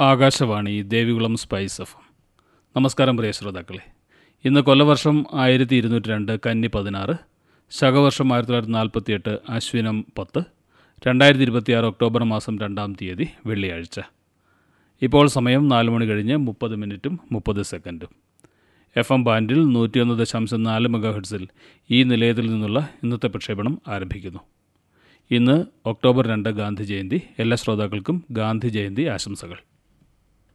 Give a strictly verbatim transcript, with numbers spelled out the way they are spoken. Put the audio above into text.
Akashvani Devikulam spice F M. നമസ്കാരം പ്രിയ ശ്രോതാക്കളെ. ഇന്ന് കൊല്ലവർഷം ആയിരത്തി ഇരുന്നൂറ്റി രണ്ട് കന്നി പതിനാറ്, ശകവർഷം ആയിരത്തി തൊള്ളായിരത്തി നാൽപ്പത്തി എട്ട് അശ്വിനം പത്ത്, രണ്ടായിരത്തി ഇരുപത്തിയാറ് ഒക്ടോബർ മാസം രണ്ടാം തീയതി വെള്ളിയാഴ്ച. ഇപ്പോൾ സമയം നാല് മണി കഴിഞ്ഞ് മുപ്പത് മിനിറ്റും മുപ്പത് സെക്കൻഡും. എഫ് എം ബാൻഡിൽ നൂറ്റിയൊന്ന് ദശാംശം നാല് മെഗാ ഹെർട്സിൽ ഈ നിലയത്തിൽ നിന്നുള്ള ഇന്നത്തെ പ്രക്ഷേപണം ആരംഭിക്കുന്നു. ഇന്ന് ഒക്ടോബർ രണ്ട് ഗാന്ധി ജയന്തി. എല്ലാ ശ്രോതാക്കൾക്കും ഗാന്ധി ജയന്തി ആശംസകൾ.